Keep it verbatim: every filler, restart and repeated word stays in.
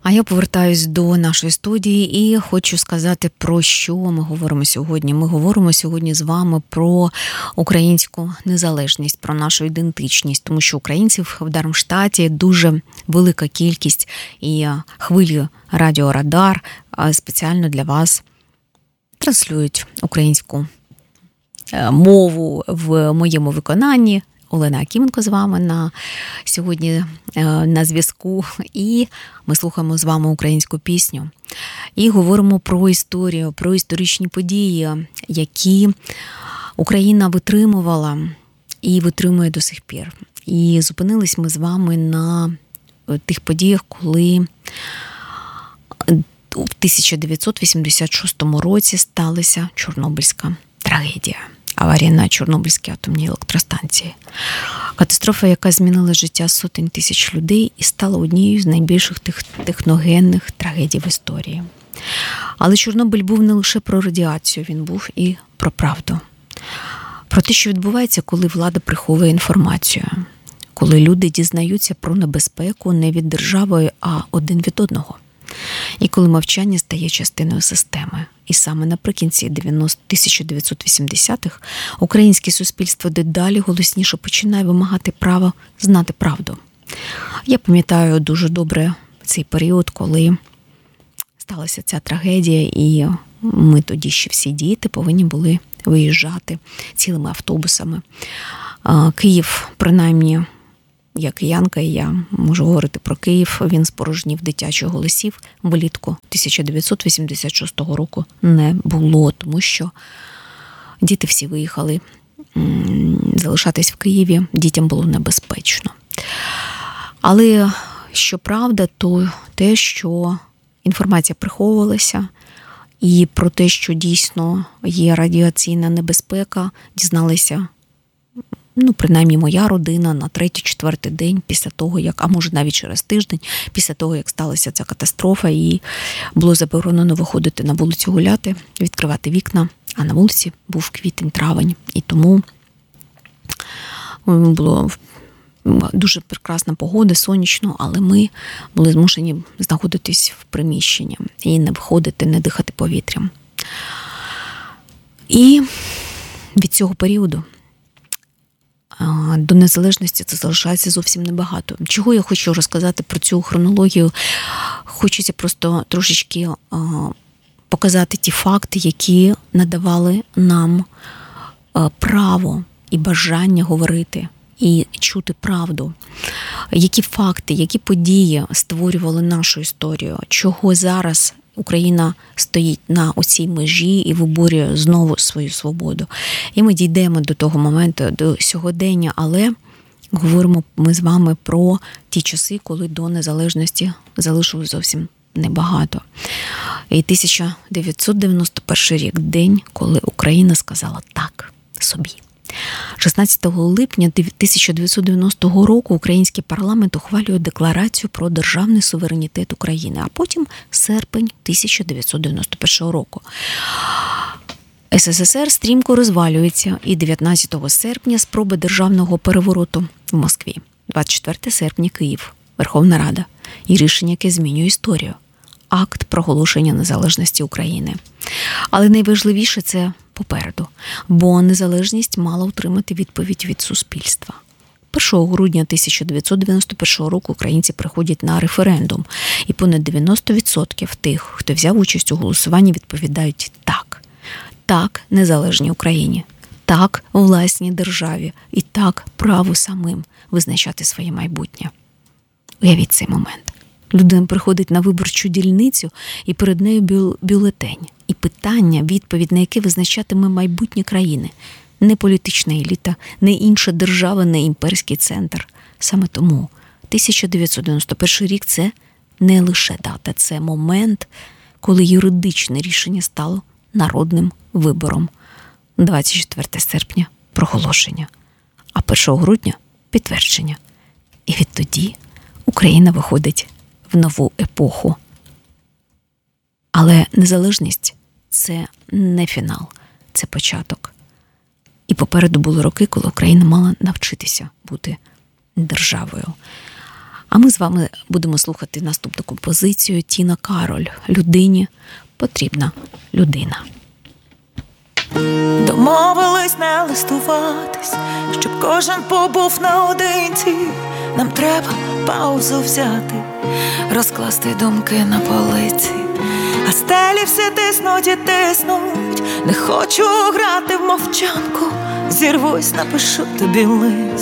А я повертаюсь до нашої студії і хочу сказати, про що ми говоримо сьогодні. Ми говоримо сьогодні з вами про українську незалежність, про нашу ідентичність, тому що українців в Дармштаті дуже велика кількість, і хвилі Радіо Радар спеціально для вас транслюють українську мову в моєму виконанні. Олена Акіменко з вами на сьогодні на зв'язку, і ми слухаємо з вами українську пісню. І говоримо про історію, про історичні події, які Україна витримувала і витримує до сих пір. І зупинились ми з вами на тих подіях, коли у тисяча дев'ятсот вісімдесят шостому році сталася Чорнобильська трагедія. Аварія на Чорнобильській атомній електростанції. Катастрофа, яка змінила життя сотень тисяч людей і стала однією з найбільших техногенних трагедій в історії. Але Чорнобиль був не лише про радіацію, він був і про правду. Про те, що відбувається, коли влада приховує інформацію. Коли люди дізнаються про небезпеку не від держави, а один від одного. І коли мовчання стає частиною системи. І саме наприкінці тисяча дев'ятсот вісімдесятих українське суспільство дедалі голосніше починає вимагати права знати правду. Я пам'ятаю дуже добре цей період, коли сталася ця трагедія, і ми тоді ще всі діти повинні були виїжджати цілими автобусами. Київ, принаймні, я киянка, і я можу говорити про Київ, він спорожнів дитячих голосів влітку тисяча дев'ятсот вісімдесят шостого року не було, тому що діти всі виїхали залишатись в Києві, дітям було небезпечно. Але що правда, то те, що інформація приховувалася, і про те, що дійсно є радіаційна небезпека, дізналися, ну, принаймні, моя родина на третій-четвертий день після того, як, а може навіть через тиждень, після того, як сталася ця катастрофа, і було заборонено виходити на вулицю гуляти, відкривати вікна, а на вулиці був квітень-травень. І тому було дуже прекрасна погода, сонячно, але ми були змушені знаходитись в приміщенні і не виходити, не дихати повітрям. І від цього періоду до незалежності це залишається зовсім небагато. Чого я хочу розказати про цю хронологію? Хочеться просто трошечки показати ті факти, які надавали нам право і бажання говорити і чути правду. Які факти, які події створювали нашу історію? Чого зараз Україна стоїть на оцій межі і виборює знову свою свободу. І ми дійдемо до того моменту, до сьогодення, але говоримо ми з вами про ті часи, коли до незалежності залишилось зовсім небагато. І тисяча дев'ятсот дев'яносто перший рік, день, коли Україна сказала «так» собі. шістнадцятого липня тисяча дев'ятсот дев'яностого року український парламент ухвалює декларацію про державний суверенітет України, а потім серпень тисяча дев'ятсот дев'яносто першого року. СССР стрімко розвалюється, і дев'ятнадцятого серпня спроба державного перевороту в Москві. двадцять четвертого серпня Київ, Верховна Рада, і рішення, яке змінює історію. Акт проголошення незалежності України. Але найважливіше це попереду, бо незалежність мала отримати відповідь від суспільства. першого грудня тисяча дев'ятсот дев'яносто першого року українці приходять на референдум, і понад дев'яносто відсотків тих, хто взяв участь у голосуванні, відповідають «так». Так незалежній Україні, так власній державі і так праву самим визначати своє майбутнє. Уявіть цей момент. Людина приходить на виборчу дільницю, і перед нею бю- бюлетень. І питання, відповідь на яке визначатиме майбутнє країни. Не політична еліта, не інша держава, не імперський центр. Саме тому тисяча дев'ятсот дев'яносто перший рік – це не лише дата, це момент, коли юридичне рішення стало народним вибором. двадцять четвертого серпня – проголошення, а першого грудня – підтвердження. І відтоді Україна виходить в нову епоху. Але незалежність – це не фінал, це початок. І попереду були роки, коли Україна мала навчитися бути державою. А ми з вами будемо слухати наступну композицію Тіна Кароль. Людині потрібна людина. Домовились не листуватись, щоб кожен побув наодинці. Нам треба паузу взяти, розкласти думки на полиці. А стелі все тиснуть і тиснуть. Не хочу грати в мовчанку. Зірвусь, напишу тобі лист.